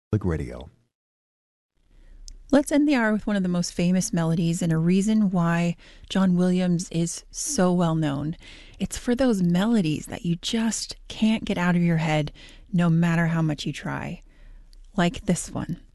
Radio. Let's end the hour with one of the most famous melodies and a reason why John Williams is so well known. It's for those melodies that you just can't get out of your head no matter how much you try. Like this one.